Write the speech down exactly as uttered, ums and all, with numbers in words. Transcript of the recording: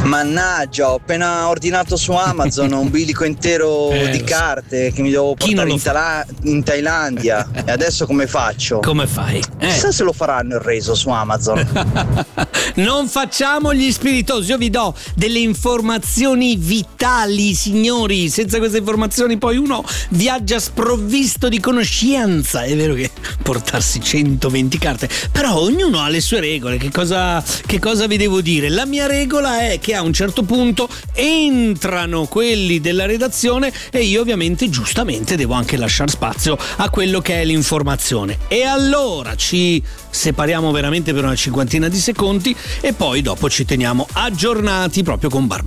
Mannaggia, ho appena ordinato su Amazon un bilico intero Eh, di carte che mi devo Chi non portare lo in, fa? Tala- in Thailandia. E adesso come faccio? Come fai? Eh. Chissà se lo faranno il reso su Amazon. Non facciamo gli spiritosi, io vi do delle informazioni vitali, signori. Senza queste informazioni poi uno viaggia sprovvisto di conoscenza. È vero che portarsi centoventi carte, però ognuno ha le sue regole. Che cosa, che cosa vi devo dire? La mia regola è che a un certo punto entrano quelli della redazione e io ovviamente giustamente devo anche lasciare spazio a quello che è l'informazione. E allora ci separiamo veramente per una cinquantina di secondi e poi dopo ci teniamo aggiornati proprio con Barbara